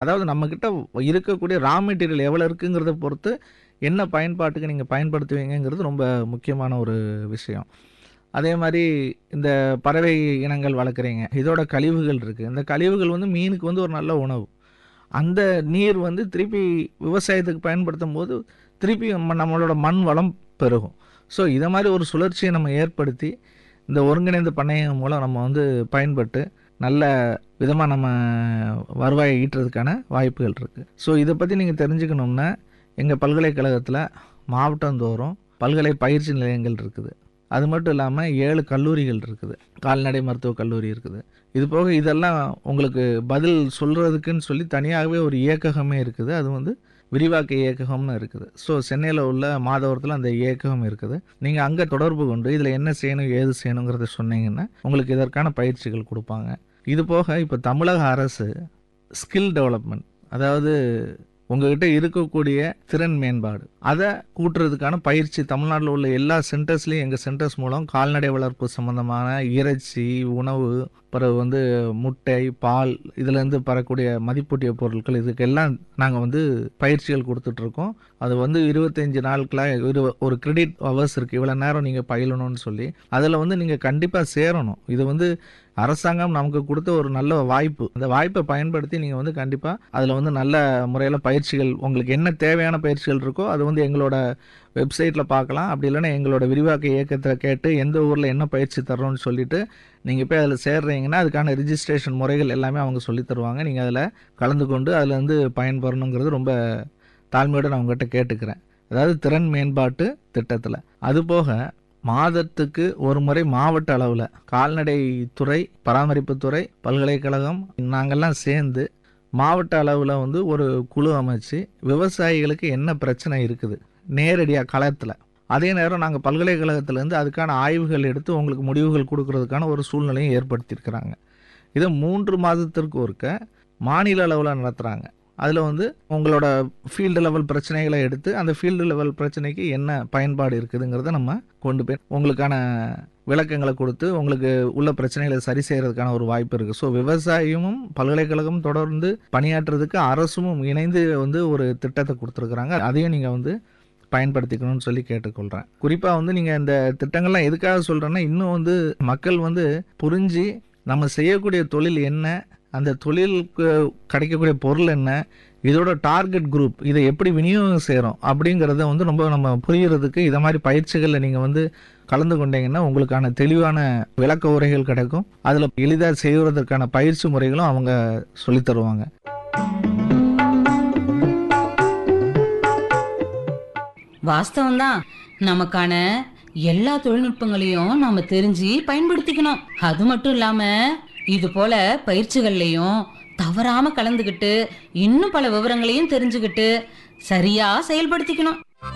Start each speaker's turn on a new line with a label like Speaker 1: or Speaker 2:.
Speaker 1: அதாவது நம்மக்கிட்ட இருக்கக்கூடிய ரா மெட்டீரியல் எவ்வளோ இருக்குங்கிறத பொறுத்து என்ன பயன்பாட்டுக்கு நீங்கள் பயன்படுத்துவீங்கங்கிறது ரொம்ப முக்கியமான ஒரு விஷயம். அதே மாதிரி இந்த பறவை இனங்கள் வளர்க்குறீங்க, இதோட கழிவுகள் இருக்குது. இந்த கழிவுகள் வந்து மீனுக்கு வந்து ஒரு நல்ல உணவு. அந்த நீர் வந்து திருப்பி விவசாயத்துக்கு பயன்படுத்தும் போது திருப்பி நம்மளோட மண் வளம் பெருகும். ஸோ இதை மாதிரி ஒரு சுழற்சியை நம்ம ஏற்படுத்தி இந்த ஒருங்கிணைந்த பண்ணையம் மூலம் நம்ம வந்து பயன்பட்டு நல்ல விதமாக நம்ம வருவாயை ஈட்டுறதுக்கான வாய்ப்புகள் இருக்குது. ஸோ இதை பற்றி நீங்கள் தெரிஞ்சுக்கணும்னா எங்கள் பல்கலைக்கழகத்தில் மாவட்டந்தோறும் பல்கலை பயிற்சி நிலையங்கள் இருக்குது. அது மட்டும் இல்லாமல் 7 கல்லூரிகள் இருக்குது. கால்நடை மருத்துவக் கல்லூரி இருக்குது. இது போக இதெல்லாம் உங்களுக்கு பதில் சொல்கிறதுக்குன்னு சொல்லி தனியாகவே ஒரு இயக்ககமே இருக்குது. அது வந்து விரிவாக்க இயக்ககம்னு இருக்குது. ஸோ சென்னையில் உள்ள மாதவரத்தில் அந்த இயக்ககம் இருக்குது. நீங்கள் அங்கே தொடர்பு கொண்டு இதில் என்ன செய்யணும் ஏது செய்யணுங்கிறத சொன்னீங்கன்னா உங்களுக்கு இதற்கான பயிற்சிகள் கொடுப்பாங்க. இது போக இப்போ தமிழக அரசு ஸ்கில் டெவலப்மெண்ட், அதாவது உங்ககிட்ட இருக்கக்கூடிய திறன் மேம்பாடு அதை கூட்டுறதுக்கான பயிற்சி தமிழ்நாட்டில் உள்ள எல்லா சென்டர்ஸ்லையும் எங்கள் சென்டர்ஸ் மூலம் கால்நடை வளர்ப்பு சம்மந்தமான இறைச்சி உணவு, பிறகு வந்து முட்டை, பால், இதுலேருந்து பெறக்கூடிய மதிப்பூட்டிய பொருட்கள், இதுக்கெல்லாம் நாங்கள் வந்து பயிற்சிகள் கொடுத்துட்ருக்கோம். அது வந்து 25 நாட்களாக ஒரு கிரெடிட் ஹவர்ஸ் இருக்குது, இவ்வளோ நேரம் நீங்கள் பயிலணும்னு சொல்லி. அதில் வந்து நீங்கள் கண்டிப்பாக சேரணும். இது வந்து அரசாங்கம் நமக்கு கொடுத்த ஒரு நல்ல வாய்ப்பு. அந்த வாய்ப்பை பயன்படுத்தி நீங்கள் வந்து கண்டிப்பாக அதில் வந்து நல்ல முறையில் பயிற்சிகள், உங்களுக்கு என்ன தேவையான பயிற்சிகள் இருக்கோ அது வந்து எங்களோட வெப்சைட்டில் பார்க்கலாம். அப்படி இல்லைன்னா எங்களோட விரிவாக்க இயக்கத்தை கேட்டு எந்த ஊரில் என்ன பயிற்சி தர்றோம்னு சொல்லிட்டு நீங்கள் போய் அதில் சேர்றீங்கன்னா அதுக்கான ரிஜிஸ்ட்ரேஷன் முறைகள் எல்லாமே அவங்க சொல்லித் தருவாங்க. நீங்கள் அதில் கலந்து கொண்டு அதில் வந்து பயன்பெறணுங்கிறது ரொம்ப தாழ்மையோடு நான் உங்கள்கிட்ட கேட்டுக்கிறேன். அதாவது திறன் மேம்பாட்டு திட்டத்தில். அதுபோக மாதத்துக்கு ஒரு முறை மாவட்ட அளவில் கால்நடைத்துறை, பராமரிப்புத்துறை, பல்கலைக்கழகம் நாங்கள்லாம் சேர்ந்து மாவட்ட அளவில் வந்து ஒரு குழு அமைச்சு விவசாயிகளுக்கு என்ன பிரச்சனை இருக்குது நேரடியாக களத்தில், அதே நேரம் நாங்கள் பல்கலைக்கழகத்திலேருந்து அதுக்கான ஆய்வுகள் எடுத்து உங்களுக்கு முடிவுகள் கொடுக்கறதுக்கான ஒரு சூழ்நிலையும் ஏற்படுத்தியிருக்கிறாங்க. இதை 3 மாதத்திற்கு ஒருக்க மாநில அளவில் நடத்துகிறாங்க. அதில் வந்து உங்களோட ஃபீல்டு லெவல் பிரச்சனைகளை எடுத்து அந்த ஃபீல்டு லெவல் பிரச்சனைக்கு என்ன பயன்பாடு இருக்குதுங்கிறத நம்ம கொண்டு போய் உங்களுக்கான விளக்கங்களை கொடுத்து உங்களுக்கு உள்ள பிரச்சனைகளை சரி செய்கிறதுக்கான ஒரு வாய்ப்பு இருக்குது. ஸோ விவசாயமும் பல்கலைக்கழகமும் தொடர்ந்து பணியாற்றுறதுக்கு அரசும் இணைந்து வந்து ஒரு திட்டத்தை கொடுத்துருக்குறாங்க. அதையும் நீங்கள் வந்து பயன்படுத்திக்கணும்னு சொல்லி கேட்டுக்கொள்கிறேன். குறிப்பாக வந்து நீங்கள் இந்த திட்டங்கள்லாம் எதுக்காக சொல்கிறேன்னா, இன்னும் வந்து மக்கள் வந்து புரிஞ்சு நம்ம செய்யக்கூடிய தொழில் என்ன, அந்த தொழிலுக்கு கிடைக்கக்கூடிய பொருள் என்ன, இதோட டார்கெட் குரூப், இதை எப்படி விநியோகம் செய்கிறோம் அப்படிங்கிறத வந்து ரொம்ப நம்ம புரிகிறதுக்கு இதை மாதிரி பயிற்சிகளில் நீங்கள் வந்து கலந்து கொண்டீங்கன்னா உங்களுக்கான தெளிவான விளக்க உரைகள் கிடைக்கும். அதில் எளிதாக செய்வதற்கான பயிற்சி முறைகளும் அவங்க சொல்லித் தருவாங்க.
Speaker 2: வாஸ்தவம்தான். நமக்கான எல்லா தொழில்நுட்பங்களையும் நாம தெரிஞ்சு பயன்படுத்திக்கணும். அது மட்டும் இல்லாம இது போல பயிற்சிகள்லையும் தவறாம கலந்துக்கிட்டு இன்னும் பல விவரங்களையும் தெரிஞ்சுக்கிட்டு சரியா செயல்படுத்திக்கணும்.